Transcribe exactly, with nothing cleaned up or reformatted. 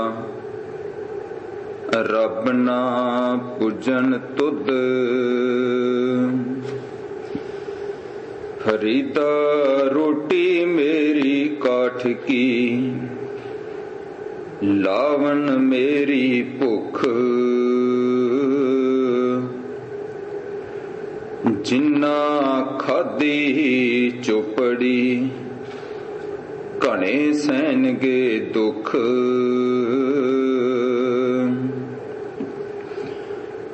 रब ना पूजन तुद, फरीदा रोटी मेरी काठ की, लावन मेरी भुख। जिन्ना खादी चौपड़ी, घने सहनगे दुख।